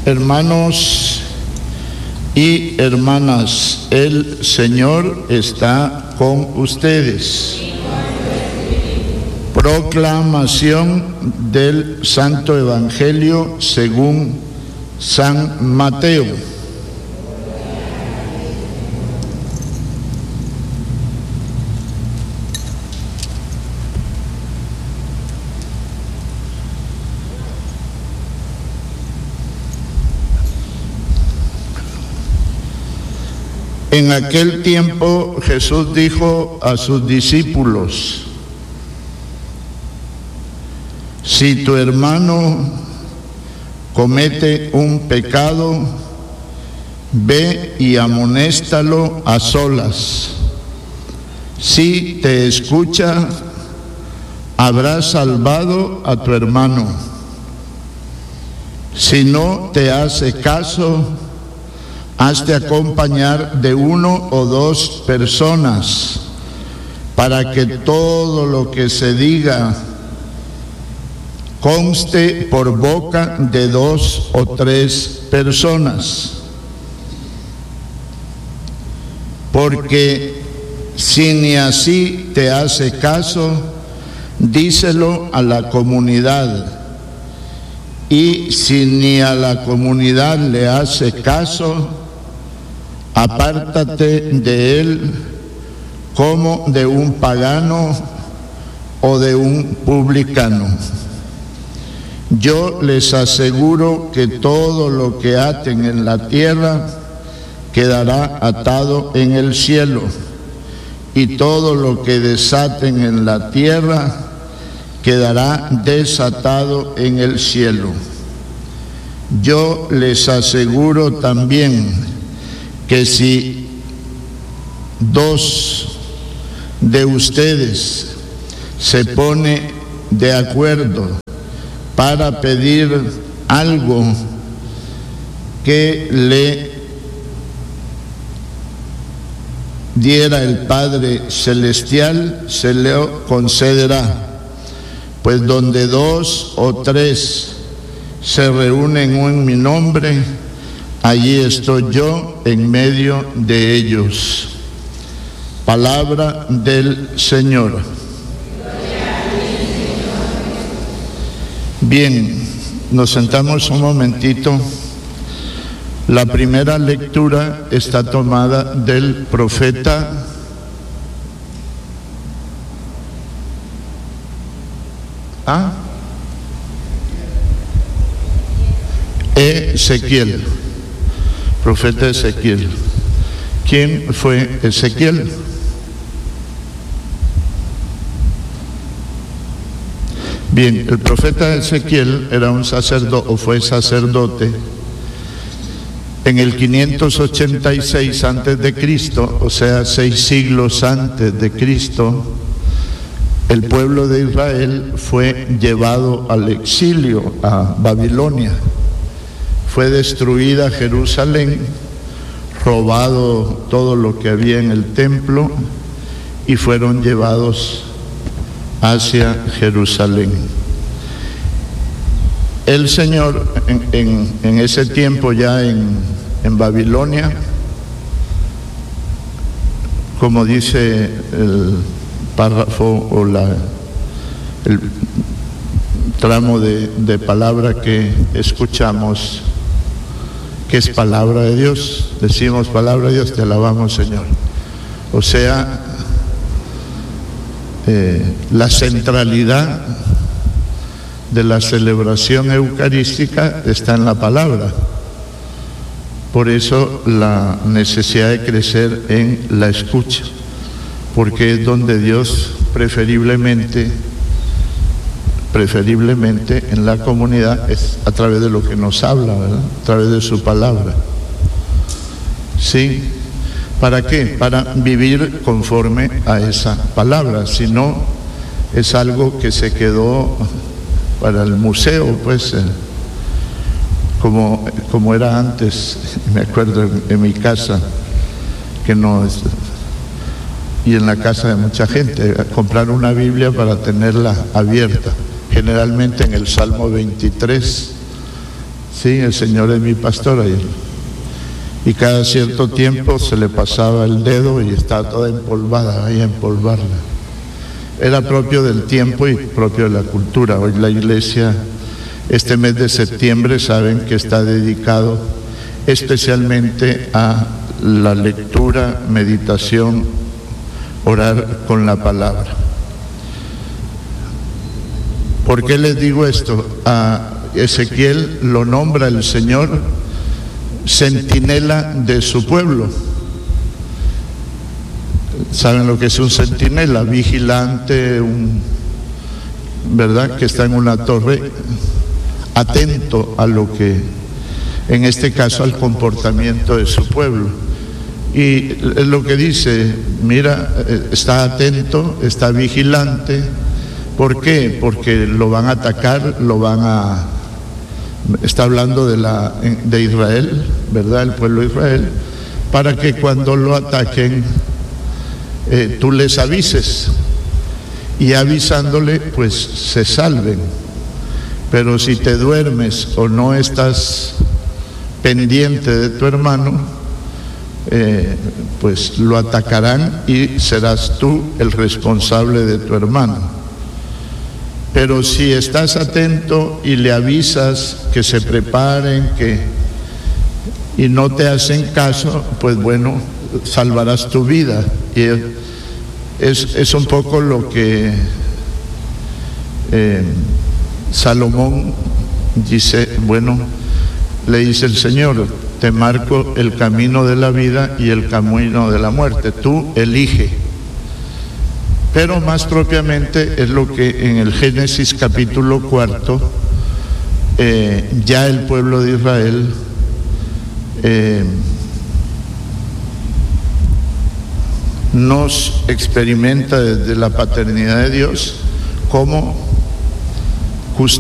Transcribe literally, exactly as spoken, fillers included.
Hermanos y hermanas, el Señor está con ustedes. Proclamación del Santo Evangelio según San Mateo. En aquel tiempo Jesús dijo a sus discípulos: si tu hermano comete un pecado, ve y amonéstalo a solas. Si te escucha, habrás salvado a tu hermano. Si no te hace caso, hazte acompañar de uno o dos personas, para que todo lo que se diga conste por boca de dos o tres personas. Porque si ni así te hace caso, díselo a la comunidad. Y si ni a la comunidad le hace caso, apártate de él como de un pagano o de un publicano. Yo les aseguro que todo lo que aten en la tierra quedará atado en el cielo, y todo lo que desaten en la tierra quedará desatado en el cielo. Yo les aseguro también que si dos de ustedes se ponen de acuerdo para pedir algo que le diera el Padre Celestial, se le concederá. Pues donde dos o tres se reúnen en mi nombre, allí estoy yo en medio de ellos. Palabra del Señor. Bien, nos sentamos un momentito. La primera lectura está tomada del profeta ¿Ah? Ezequiel, profeta Ezequiel. ¿Quién fue Ezequiel? Bien, el profeta Ezequiel era un sacerdote, o fue sacerdote, en el quinientos ochenta y seis antes de Cristo, o sea, seis siglos antes de Cristo. El pueblo de Israel fue llevado al exilio a Babilonia. Fue destruida Jerusalén, robado todo lo que había en el templo y fueron llevados hacia Jerusalén. El Señor en, en, en ese tiempo ya en, en Babilonia, como dice el párrafo o la, el tramo de, de palabra que escuchamos, que es palabra de Dios, decimos palabra de Dios, te alabamos, Señor. O sea, eh, la centralidad de la celebración eucarística está en la palabra. Por eso la necesidad de crecer en la escucha, porque es donde Dios preferiblemente, preferiblemente en la comunidad es a través de lo que nos habla, ¿verdad? A través de su palabra. ¿Sí? ¿Para qué? Para vivir conforme a esa palabra. Si no, es algo que se quedó para el museo, pues, eh, como, como era antes. Me acuerdo en, en mi casa, que no, y en la casa de mucha gente, comprar una Biblia para tenerla abierta, generalmente en el Salmo veintitrés, Sí, el Señor es mi pastor. Y, y cada cierto tiempo se le pasaba el dedo y estaba toda empolvada, vaya a empolvarla. Era propio del tiempo y propio de la cultura. Hoy la iglesia, este mes de septiembre, saben que está dedicado especialmente a la lectura, meditación, orar con la palabra. ¿Por qué les digo esto? A Ezequiel lo nombra el Señor centinela de su pueblo. ¿Saben lo que es un centinela? Vigilante, un, ¿verdad? Que está en una torre, atento a lo que, en este caso, al comportamiento de su pueblo. Y es lo que dice, mira, está atento, está vigilante. ¿Por qué? Porque lo van a atacar, lo van a... Está hablando de, la, de Israel, ¿verdad? El pueblo de Israel, para que cuando lo ataquen, eh, tú les avises, y avisándole, pues se salven. Pero si te duermes o no estás pendiente de tu hermano, eh, pues lo atacarán y serás tú el responsable de tu hermano. Pero si estás atento y le avisas que se preparen, que y no te hacen caso, pues bueno, salvarás tu vida. Y es, es un poco lo que eh, Salomón dice, bueno, le dice el Señor, te marco el camino de la vida y el camino de la muerte, tú elige. Pero más propiamente es lo que en el Génesis capítulo cuarto, eh, ya el pueblo de Israel eh, nos experimenta desde la paternidad de Dios cómo